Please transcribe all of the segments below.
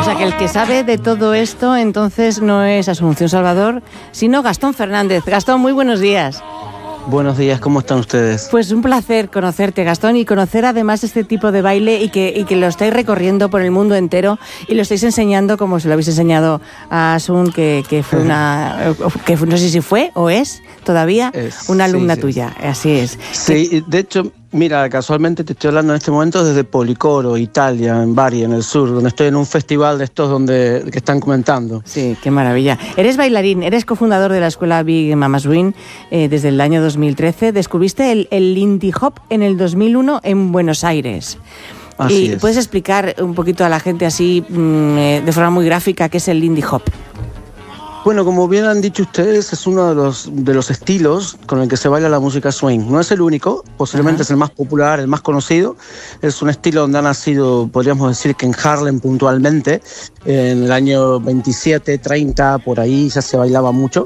O sea que el que sabe de todo esto entonces no es Asunción Salvador, sino Gastón Fernández. Gastón, muy buenos días. Buenos días, ¿cómo están ustedes? Pues un placer conocerte, Gastón, y conocer además este tipo de baile y que lo estáis recorriendo por el mundo entero y lo estáis enseñando como se lo habéis enseñado a Asun, que fue que no sé si fue o es todavía una alumna tuya. Así es. Sí, de hecho, mira, casualmente te estoy hablando en este momento desde Policoro, Italia, en Bari, en el sur, donde estoy en un festival de estos que están comentando. Sí, qué maravilla. Eres bailarín, eres cofundador de la escuela Big Mama Swing desde el año 2013. Descubriste el Lindy Hop en el 2001 en Buenos Aires. Así es. ¿Puedes explicar un poquito a la gente así, de forma muy gráfica, qué es el Lindy Hop? Bueno, como bien han dicho ustedes, es uno de los estilos con el que se baila la música swing. No es el único, posiblemente es el más popular, el más conocido. Es un estilo donde ha nacido, podríamos decir que en Harlem puntualmente, en el año 27, 30, por ahí ya se bailaba mucho.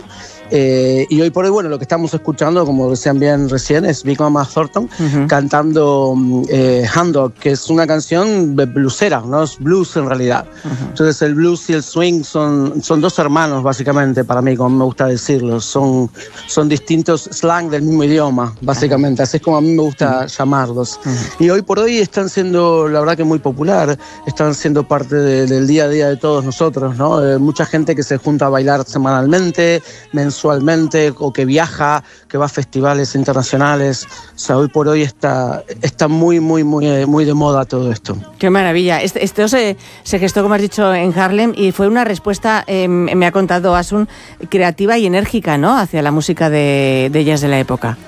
Y hoy por hoy, bueno, lo que estamos escuchando, como decían bien recién, es Big Mama Thornton cantando Hound Dog, que es una canción bluesera, no es blues en realidad. Entonces el blues y el swing son dos hermanos, básicamente, para mí, como me gusta decirlo. Son distintos slang del mismo idioma, básicamente. Así es como a mí me gusta llamarlos. Y hoy por hoy están siendo, la verdad que muy popular, están siendo parte del día a día de todos nosotros, ¿no? Mucha gente que se junta a bailar semanalmente, mensualmente, o que viaja, que va a festivales internacionales. O sea, hoy por hoy está muy de moda todo esto. Qué maravilla. Esto se gestó, como has dicho, en Harlem y fue una respuesta, me ha contado Asun, creativa y enérgica, ¿no?, hacia la música de jazz de la época.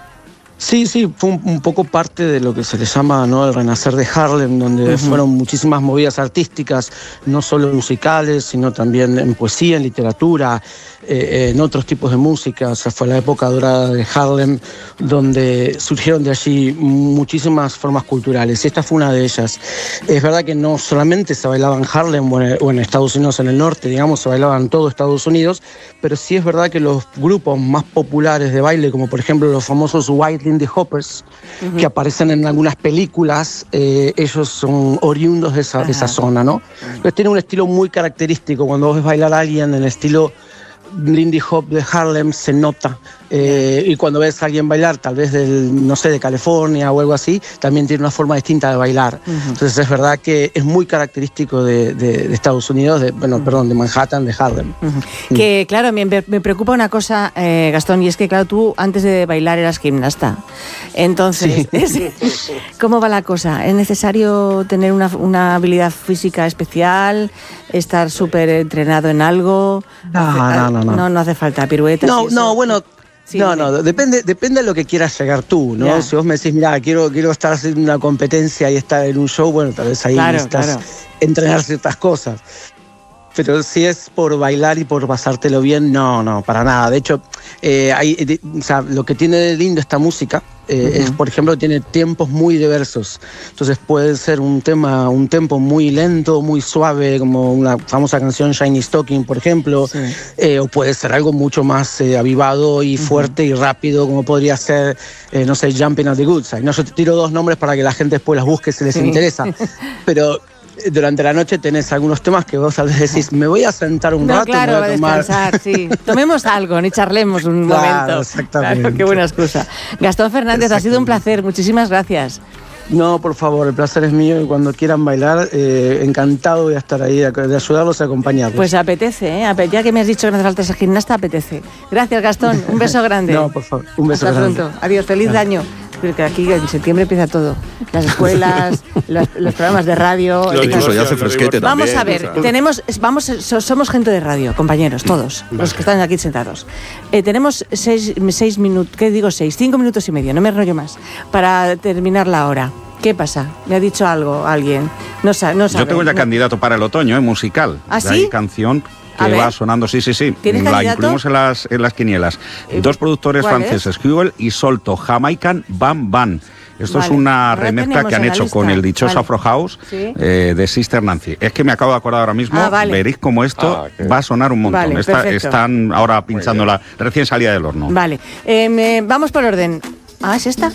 Sí, fue un poco parte de lo que se le llama, ¿no?, el renacer de Harlem, donde fueron muchísimas movidas artísticas, no solo musicales, sino también en poesía, en literatura, en otros tipos de música. O sea, fue la época dorada de Harlem, donde surgieron de allí muchísimas formas culturales, y esta fue una de ellas. Es verdad que no solamente se bailaba en Harlem o en Estados Unidos, en el norte, digamos, se bailaba en todo Estados Unidos, pero sí es verdad que los grupos más populares de baile, como por ejemplo los famosos White Lindy Hoppers, que aparecen en algunas películas, ellos son oriundos de esa zona, ¿no? Entonces tiene un estilo muy característico. Cuando vos ves bailar a alguien en el estilo Lindy Hop de Harlem, se nota. Y cuando ves a alguien bailar, tal vez de California o algo así, también tiene una forma distinta de bailar. Entonces es verdad que es muy característico de Estados Unidos, de Manhattan, de Harlem. Que claro, me preocupa una cosa, Gastón, y es que claro, tú antes de bailar eras gimnasta. Entonces, ¿cómo va la cosa? ¿Es necesario tener una habilidad física especial, estar súper entrenado en algo? No hace falta piruetas. Depende de lo que quieras llegar tú, ¿no? Yeah. Si vos me decís, mira, quiero estar haciendo una competencia y estar en un show, bueno, tal vez ahí necesitas entrenar ciertas cosas. Pero si es por bailar y por pasártelo bien, no, para nada. De hecho, lo que tiene de lindo esta música es, por ejemplo, tiene tiempos muy diversos. Entonces puede ser un tempo muy lento, muy suave, como una famosa canción Shiny Stocking, por ejemplo, o puede ser algo mucho más avivado y fuerte y rápido, como podría ser, Jumping at the Good Side. No, yo te tiro dos nombres para que la gente después las busque si les interesa, pero durante la noche tenés algunos temas que vos a veces decís, me voy a sentar un rato, claro, me voy a tomar... descansar, sí. Tomemos algo, ni charlemos un momento. Exactamente. Claro, qué buena excusa. Gastón Fernández, ha sido un placer, muchísimas gracias. No, por favor, el placer es mío y cuando quieran bailar, encantado voy a estar ahí de ayudarlos y acompañarlos. Pues apetece, ya que me has dicho que no hace falta ser gimnasta, apetece. Gracias, Gastón, un beso grande. No, por favor, un beso grande. Hasta pronto, adiós, feliz año. Porque aquí en septiembre empieza todo. Las escuelas, los programas de radio. Incluso ya hace fresquete también. Vamos a ver, somos gente de radio, compañeros, todos, los que están aquí sentados. Tenemos 6 minutos, ¿qué digo 6? 5 minutos y medio, no me enrollo más, para terminar la hora. ¿Qué pasa? ¿Me ha dicho algo alguien? No sabe. Yo tengo ya candidato para el otoño, musical. ¿Ah, sí? Hay canción que va sonando, sí. La incluimos en las quinielas. Dos productores franceses, Huel y Solto, Jamaican Bam Bam. Esto es una remezcla que han hecho con el dichoso Afro House de Sister Nancy. Es que me acabo de acordar ahora mismo, veréis cómo esto va a sonar un montón. Están ahora pinchándola recién salida del horno. Vale, vamos por orden. ¿Es esta?